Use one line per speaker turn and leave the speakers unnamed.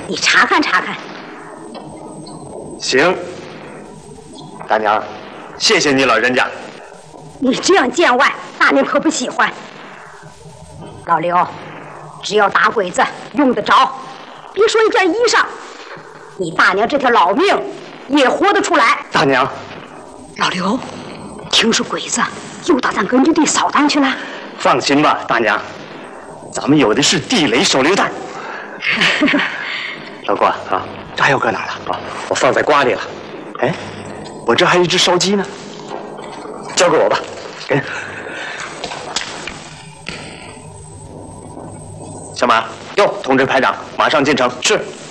你查看查看。
行，大娘，谢谢你老人家。
你这样见外，大娘可不喜欢。老刘，只要打鬼子用得着，别说一件衣裳，你大娘这条老命也活得出来。
大娘，
老刘，听说鬼子又到咱根据地扫荡去了。
放心吧，大娘，咱们有的是地雷手榴弹。老郭啊，炸药搁哪了？啊，我放在瓜里了。哎，我这还有一只烧鸡呢，交给我吧。给。小马，哟，通知排长，马上进城。是。